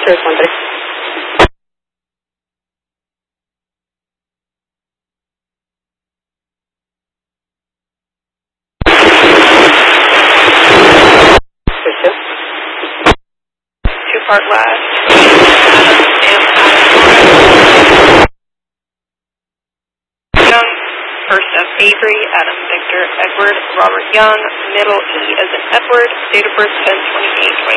Cirrus 13. Two-part last. Young, first F. Avery, Adam Victor Edward Robert Young, middle E as in Edward, date of birth 10/28/20.